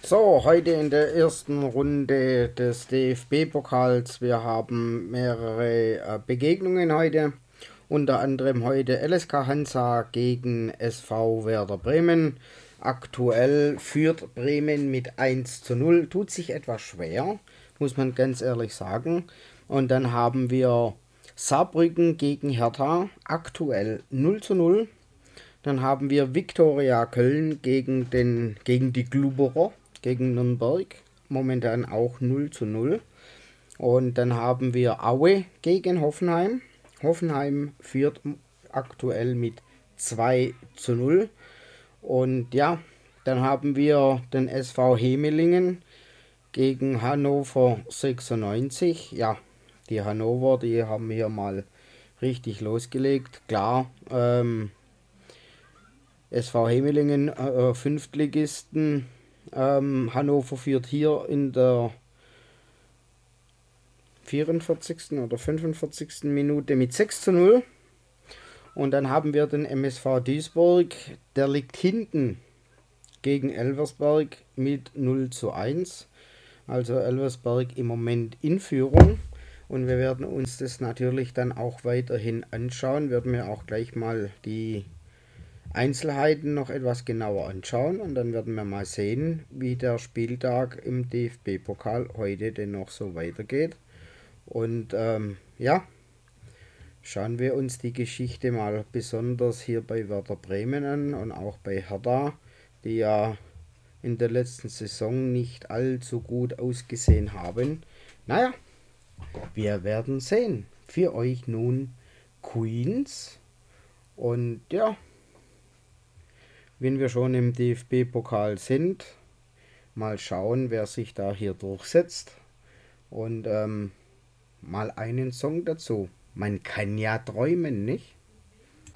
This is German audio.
So, heute in der ersten Runde des DFB-Pokals. Wir haben mehrere Begegnungen heute. Unter anderem heute LSK Hansa gegen SV Werder Bremen. Aktuell führt Bremen mit 1:0. Tut sich etwas schwer, muss man ganz ehrlich sagen. Und dann haben wir Saarbrücken gegen Hertha. Aktuell 0:0. Dann haben wir Viktoria Köln gegen die Glubberer, gegen Nürnberg. Momentan auch 0:0. Und dann haben wir Aue gegen Hoffenheim. Hoffenheim führt aktuell mit 2:0. Und ja, dann haben wir den SV Hemelingen gegen Hannover 96. Ja, die Hannover, die haben hier mal richtig losgelegt. Klar, SV Hemelingen, Fünftligisten. Hannover führt hier in der 44. oder 45. Minute mit 6:0. Und dann haben wir den MSV Duisburg, der liegt hinten gegen Elversberg mit 0:1. Also Elversberg im Moment in Führung. Und wir werden uns das natürlich dann auch weiterhin anschauen. Werden wir auch gleich mal die Einzelheiten noch etwas genauer anschauen. Und dann werden wir mal sehen, wie der Spieltag im DFB-Pokal heute denn noch so weitergeht. Und ja, schauen wir uns die Geschichte mal besonders hier bei Werder Bremen an und auch bei Hertha, die ja in der letzten Saison nicht allzu gut ausgesehen haben. Naja, wir werden sehen. Für euch nun Queens. Und ja, wenn wir schon im DFB-Pokal sind, mal schauen, wer sich da hier durchsetzt. Und mal einen Song dazu. Man kann ja träumen, nicht?